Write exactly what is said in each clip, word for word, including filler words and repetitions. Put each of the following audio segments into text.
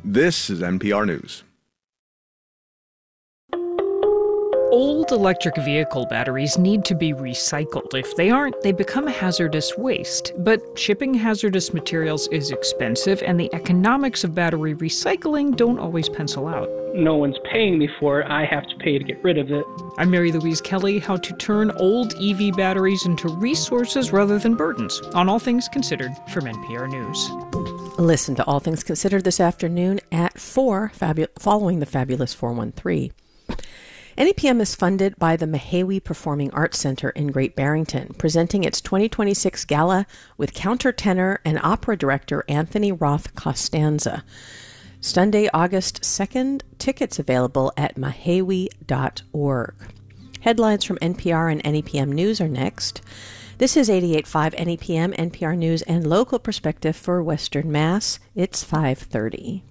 This is N P R News. Old electric vehicle batteries need to be recycled. If they aren't, they become hazardous waste. But shipping hazardous materials is expensive, and the economics of battery recycling don't always pencil out. No one's paying me for it. I have to pay to get rid of it. I'm Mary Louise Kelly, how to turn old E V batteries into resources rather than burdens, on All Things Considered from N P R News. Listen to All Things Considered this afternoon at four, fabu- following the fabulous four one three. N E P M is funded by the Mehawi Performing Arts Center in Great Barrington, presenting its twenty twenty-six gala with countertenor and opera director Anthony Roth Costanza. Sunday, August second, tickets available at mehawi dot org. Headlines from N P R and N E P M News are next. This is eighty-eight point five N E P M, N P R News, and local perspective for Western Mass. It's five thirty.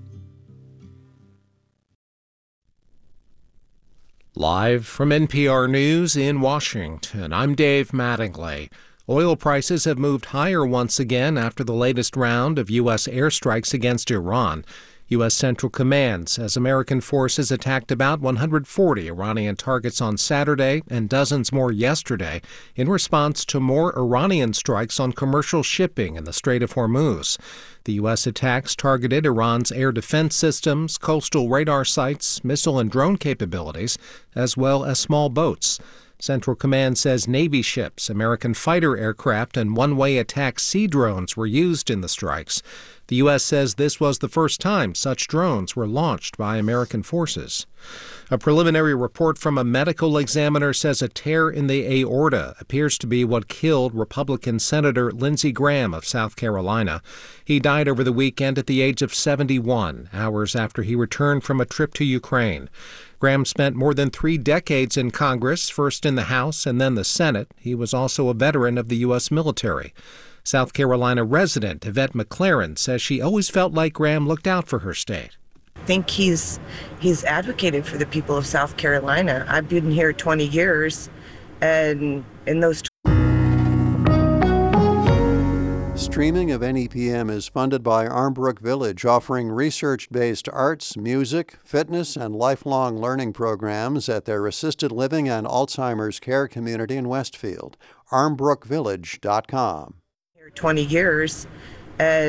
Live from N P R News in Washington, I'm Dave Mattingly. Oil prices have moved higher once again after the latest round of U S airstrikes against Iran. U S Central Command says American forces attacked about one hundred forty Iranian targets on Saturday and dozens more yesterday in response to more Iranian strikes on commercial shipping in the Strait of Hormuz. The U S attacks targeted Iran's air defense systems, coastal radar sites, missile and drone capabilities, as well as small boats. Central Command says Navy ships, American fighter aircraft, and one-way attack sea drones were used in the strikes. The U S says this was the first time such drones were launched by American forces. A preliminary report from a medical examiner says a tear in the aorta appears to be what killed Republican Senator Lindsey Graham of South Carolina. He died over the weekend at the age of seventy-one, hours after he returned from a trip to Ukraine. Graham spent more than three decades in Congress, first in the House and then the Senate. He was also a veteran of the U S military. South Carolina resident Yvette McLaren says she always felt like Graham looked out for her state. I think he's he's advocated for the people of South Carolina. I've been here twenty years, and in those Streaming of N E P M is funded by Armbrook Village, offering research-based arts, music, fitness, and lifelong learning programs at their assisted living and Alzheimer's care community in Westfield. armbrook village dot com. twenty years, and